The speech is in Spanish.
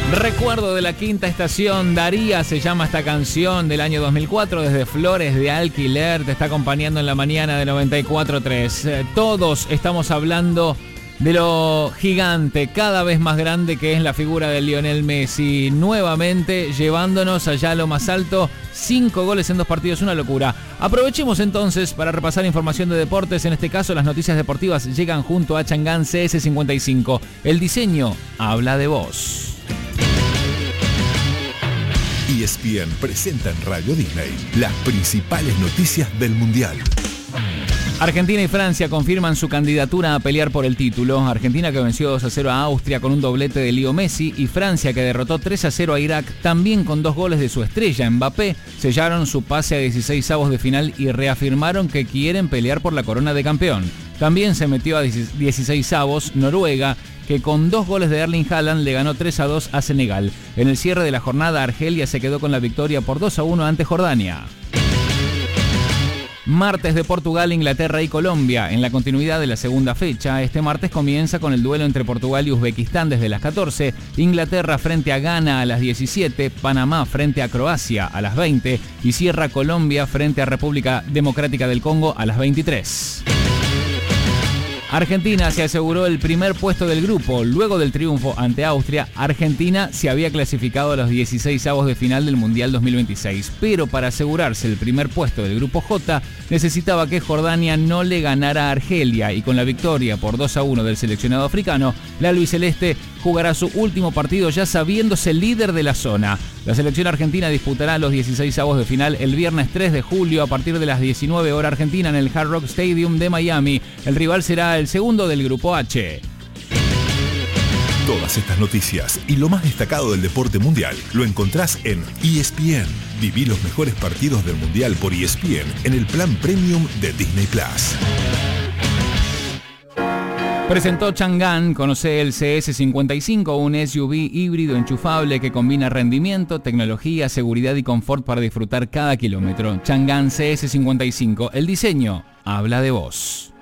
Recuerdo de la quinta estación, Daría se llama esta canción del año 2004, desde Flores de Alquiler, te está acompañando en la mañana de 94.3. Todos estamos hablando de lo gigante, cada vez más grande que es la figura de Lionel Messi, nuevamente llevándonos allá a lo más alto, 5 goles en 2 partidos, una locura. Aprovechemos entonces para repasar información de deportes, en este caso las noticias deportivas llegan junto a Chang'an CS55, el diseño habla de vos. ESPN presenta en Radio Disney las principales noticias del Mundial. Argentina y Francia confirman su candidatura a pelear por el título. Argentina que venció 2-0 a Austria con un doblete de Leo Messi y Francia que derrotó 3-0 a Irak también con 2 goles de su estrella Mbappé, sellaron su pase a 16avos de final y reafirmaron que quieren pelear por la corona de campeón. También se metió a 16avos Noruega, que con 2 goles de Erling Haaland le ganó 3-2 a Senegal. En el cierre de la jornada, Argelia se quedó con la victoria por 2-1 ante Jordania. Martes de Portugal, Inglaterra y Colombia. En la continuidad de la segunda fecha, este martes comienza con el duelo entre Portugal y Uzbekistán desde las 14, Inglaterra frente a Ghana a las 17, Panamá frente a Croacia a las 20 y cierra Colombia frente a República Democrática del Congo a las 23. Argentina se aseguró el primer puesto del grupo. Luego del triunfo ante Austria, Argentina se había clasificado a los 16avos de final del Mundial 2026. Pero para asegurarse el primer puesto del grupo J, necesitaba que Jordania no le ganara a Argelia. Y con la victoria por 2-1 del seleccionado africano, la albiceleste jugará su último partido ya sabiéndose líder de la zona. La selección argentina disputará los 16avos de final el viernes 3 de julio a partir de las 19 horas Argentina en el Hard Rock Stadium de Miami. El rival será el segundo del grupo H. Todas estas noticias y lo más destacado del deporte mundial lo encontrás en ESPN. Viví los mejores partidos del mundial por ESPN en el plan premium de Disney Plus. Presentó Chang'an, conoce el CS55, un SUV híbrido enchufable que combina rendimiento, tecnología, seguridad y confort para disfrutar cada kilómetro. Chang'an CS55, el diseño habla de vos.